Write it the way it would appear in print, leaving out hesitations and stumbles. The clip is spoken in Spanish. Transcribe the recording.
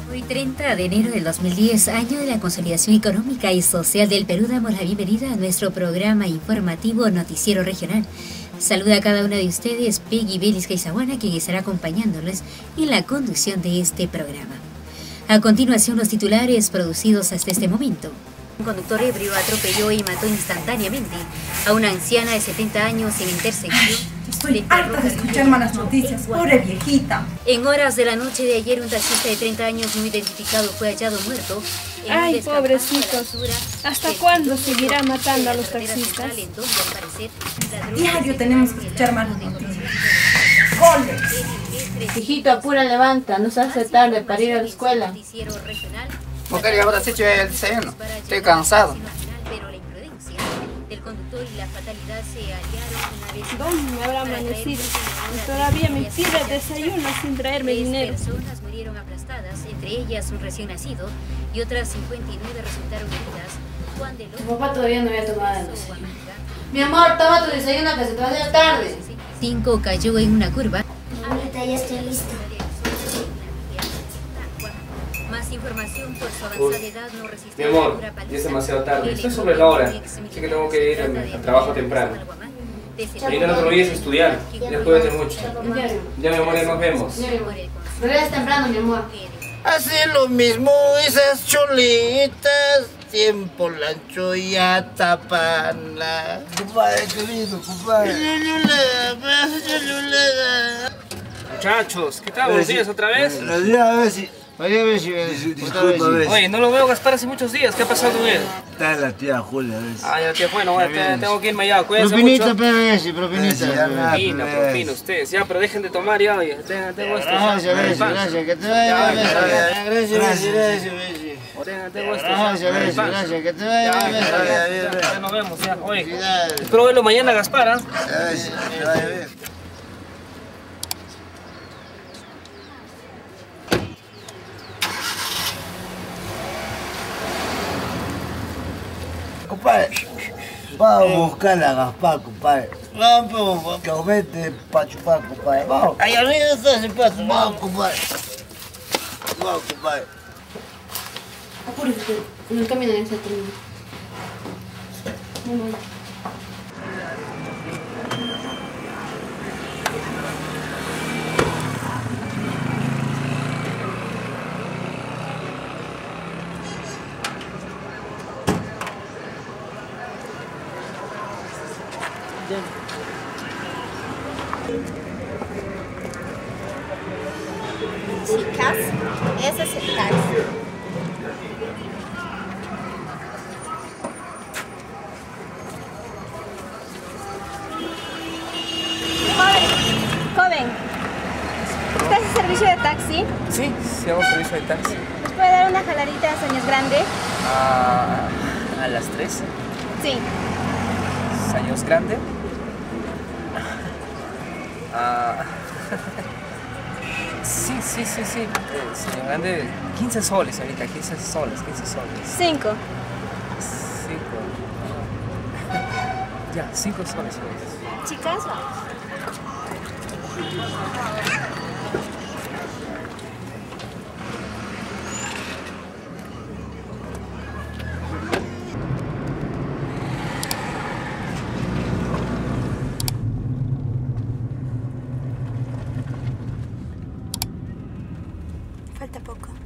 Hoy 30 de enero del 2010, año de la consolidación económica y social del Perú, damos la bienvenida a nuestro programa informativo Noticiero Regional. Saluda a cada una de ustedes, Peggy Belis Caizahuana, quien estará acompañándoles en la conducción de este programa. A continuación, los titulares producidos hasta este momento. Un conductor ebrio atropelló y mató instantáneamente a una anciana de 70 años en intersección. Estoy harta de escuchar malas noticias, pobre viejita. En horas de la noche de ayer, un taxista de 30 años no identificado fue hallado muerto. Ay, pobrecitos. ¿Hasta cuándo seguirá matando a los taxistas? Diario tenemos que escuchar malas noticias. ¡Goles! Hijito, apura, levanta, no se hace tarde para ir a la escuela. Mujer, ya habrás hecho el desayuno. Estoy cansado. ¿Dónde me habrá amanecido? Y todavía me pide desayuno sin traerme dinero. Personas murieron aplastadas, entre ellas un recién nacido, y otras 59 resultaron heridas. Tu papá todavía no había tomado el desayuno. Mi amor, toma tu desayuno que se te va a hacer tarde. 5 cayó en una curva. Ahorita ya estoy lista. Más información por su avanzada edad no resiste. Mi amor, ya es demasiado tarde. Estoy sobre la hora. Así que tengo que ir al trabajo temprano. Mañana no te olvides estudiar. Ya cuídate mucho. Ya, mi amor, ya nos vemos. Regresas temprano, mi amor. Hace lo mismo esas cholitas, tiempo lancho y atapana. Compadre, querido, compadre. Muchachos, ¿qué tal? ¿Buenos días otra vez? Buenos días, a ver si... Disculpa, oye, no lo veo a Gaspar hace muchos días. ¿Qué ha pasado con él? Está la tía Julia, a ver si... Ah, ya, tía, bueno, tengo que irme ya. Cuídense Propinita, mucho. propinita. Propina ustedes. Ya, pero dejen de tomar ya, oye. Tengo esto. Gracias, que te vaya bien. Gracias. Tengo esto. Gracias, que te vaya bien. Ya nos vemos, ya. Oye, espero verlo mañana, Gaspar, ¿ah? Gracias, que vaya bien. Compadre, vamos a buscar a Gaspar, compadre. Vamos, que aumente para chupar, compadre. Vamos. Ahí arriba está ese paso. Vamos, compadre. Vamos, compadre. Apúrate, en el camino ya se termina. Chicas, ese es el taxi. Joven, ¿estás en servicio de taxi? Sí, sí hago servicio de taxi. ¿Nos puede dar una jaladita a Años Grande? A las 3. Sí. Años Grande. Sí. Señor Grande, 15 soles ahorita, 15 soles. 5. 5. Ya, 5 soles. Chicas, vamos. Falta poco.